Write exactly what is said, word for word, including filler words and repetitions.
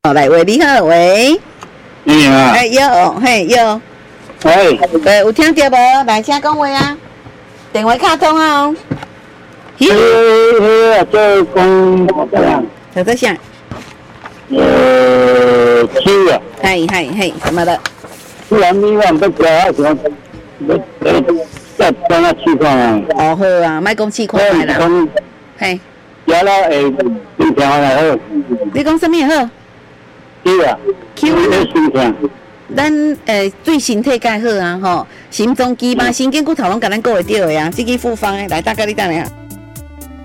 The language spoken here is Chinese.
好，来喂，你好，喂， 你好， 哎，有，嘿，有， 喂， 对，有听到无？来，请讲话啊，电话卡通啊。 迄迄做讲怎样？ 叫做啥？ 呃，秋啊， 嗨嗨嘿，什么的？ 不然你讲不交，还是讲要要再帮他去看啊？ 哦，好啊，莫讲试看卖啦。嘿， 交了会心情来好。 你讲什么好？ 秋啊， Q 你心情。 咱诶对身体介好啊，吼，心脏肌嘛、神经骨头拢甲咱顾会到的啊，这个复方的，来大概你等下。